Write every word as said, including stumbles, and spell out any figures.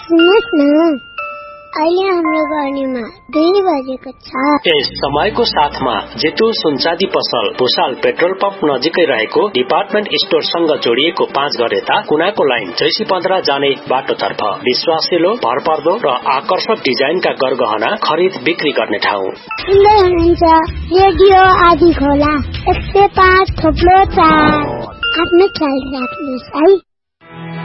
सुन्नुहोस् न, अहिले हाम्रो गर्नेमा दुई बजेको छ। यस समयको साथमा जेतु सुनचाँदी पसल भुसाल पेट्रोल पम्प नजिकै रहेको डिपार्टमेन्ट स्टोरसँग जोडिएको पाँच घर यता कुनाको लाइन जैसी पन्ध्र जाने बाटोतर्फ विश्वासिलो, भरपर्दो र आकर्षक डिजाइनका गरगहना खरिद बिक्री गर्ने ठाउँ। सुन्दै हुनुहुन्छ रेडियो आदि खोला एक सय पाँच थोप्लो चार। आफ्नो ख्याल राख्नुहोस् है।